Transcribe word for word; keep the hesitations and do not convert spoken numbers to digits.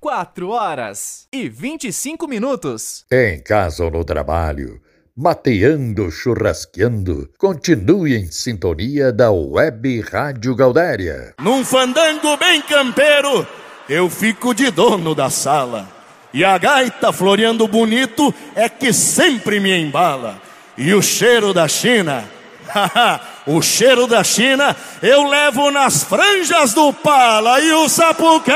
quatro horas e vinte e cinco minutos. Em casa ou no trabalho, mateando, churrasqueando, continue em sintonia da Web Rádio Gaudéria. Num fandango bem campeiro, eu fico de dono da sala. E a gaita floreando bonito é que sempre me embala. E o cheiro da China, o cheiro da China eu levo nas franjas do pala. E o sapucai